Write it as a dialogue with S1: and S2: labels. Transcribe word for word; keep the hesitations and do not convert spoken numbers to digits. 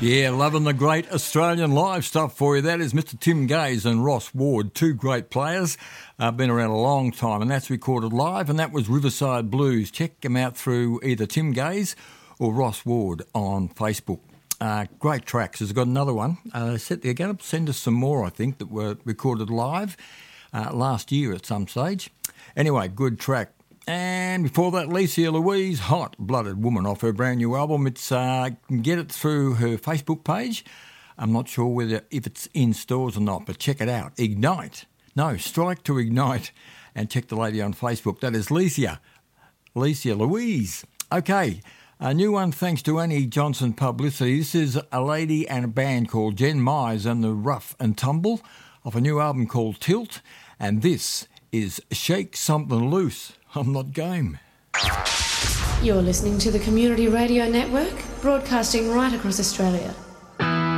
S1: Yeah, loving the great Australian live stuff for you. That is Mister Tim Gaze and Ross Ward, two great players. Uh, been around a long time, and that's recorded live, and that was Riverside Blues. Check them out through either Tim Gaze or Ross Ward on Facebook. Uh, great tracks. There's got another one. Uh, they're going to send us some more, I think, that were recorded live uh, last year at some stage. Anyway, good track. And before that, Licia Louise, hot-blooded woman off her brand new album. It's uh, you can get it through her Facebook page. I'm not sure whether if it's in stores or not, but check it out. Ignite. No, strike to Ignite. And check the lady on Facebook. That is Licia. Licia Louise. Okay, a new one thanks to Annie Johnson Publicity. This is a lady and a band called Jen Myers and the Rough and Tumble of a new album called Tilt. And this is Shake Something Loose. I'm not game.
S2: You're listening to the Community Radio Network, broadcasting right across Australia.